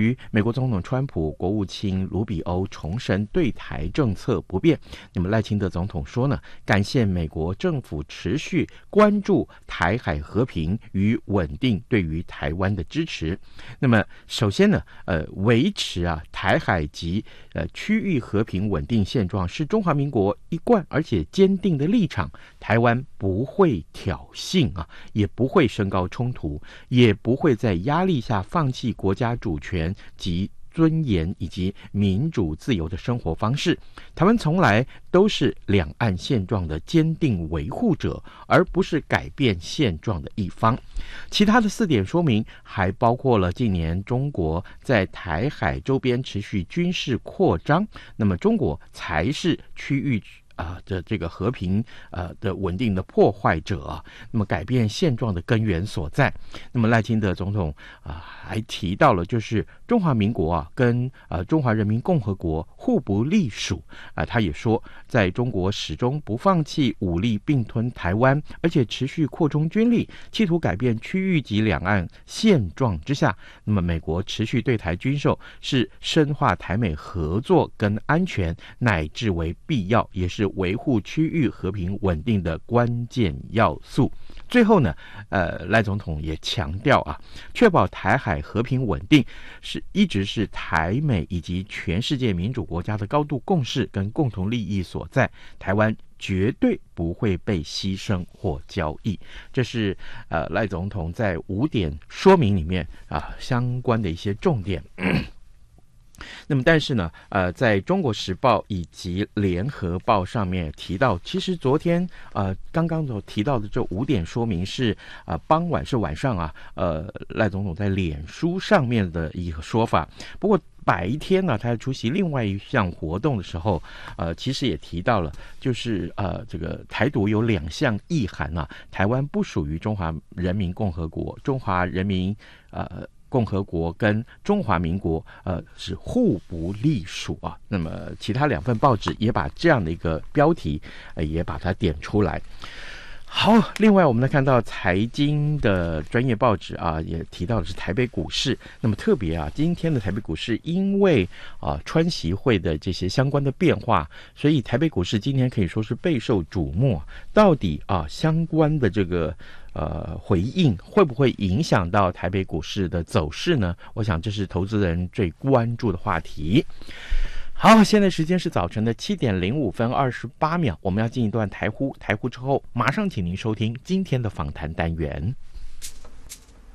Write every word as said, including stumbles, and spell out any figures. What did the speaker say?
于美国总统川普、国务卿卢比欧重申对台政策不变，那么赖清德总统说呢，感谢美国政府持续关注台海和平与稳定对于台湾的支持。那么首先呢，呃，维持啊台海及呃区域和平稳定现状是中华民国一贯而且坚定的立场，台湾不会挑衅啊，也不会升高冲突，也不会在压力下放弃国家主权及尊严以及民主自由的生活方式。台湾从来都是两岸现状的坚定维护者，而不是改变现状的一方。其他的四点说明还包括了近年中国在台海周边持续军事扩张，那么中国才是区域啊的这个和平呃的稳定的破坏者啊，那么改变现状的根源所在。那么赖清德总统啊还提到了，就是中华民国啊跟呃中华人民共和国互不隶属啊，他也说，在中国始终不放弃武力并吞台湾，而且持续扩充军力，企图改变区域及两岸现状之下，那么美国持续对台军售是深化台美合作跟安全，乃至为必要，也是维护区域和平稳定的关键要素。最后呢，呃，赖总统也强调啊，确保台海和平稳定是一直是台美以及全世界民主国家的高度共识跟共同利益所在，台湾绝对不会被牺牲或交易。这是呃赖总统在五点说明里面啊相关的一些重点。那么但是呢呃在中国时报以及联合报上面提到，其实昨天呃刚刚所提到的这五点说明是呃傍晚是晚上啊呃赖总统在脸书上面的一个说法。不过白天呢，他在出席另外一项活动的时候，呃，其实也提到了，就是呃，这个台独有两项意涵啊，台湾不属于中华人民共和国，中华人民呃共和国跟中华民国呃是互不隶属啊。那么其他两份报纸也把这样的一个标题，呃、也把它点出来。好，另外我们来看到财经的专业报纸啊，也提到的是台北股市。那么特别啊，今天的台北股市因为啊川习会的这些相关的变化，所以台北股市今天可以说是备受瞩目。到底啊相关的这个呃回应会不会影响到台北股市的走势呢？我想这是投资人最关注的话题。好，现在时间是早晨的七点零五分二十八秒，我们要进一段台呼，台呼之后马上请您收听今天的访谈单元。